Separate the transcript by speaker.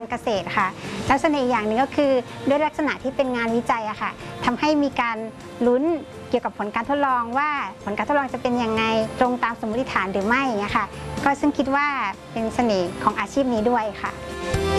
Speaker 1: เกษตรค่ะแล้วเสน่ห์อย่างหนึ่งก็คือด้วยลักษณะที่เป็นงานวิจัยอะค่ะทำให้มีการลุ้นเกี่ยวกับผลการทดลองว่าผลการทดลองจะเป็นยังไงตรงตามสมมติฐานหรือไม่อย่างเงี้ยค่ะก็ซึ่งคิดว่าเป็นเสน่ห์ของอาชีพนี้ด้วยค่ะ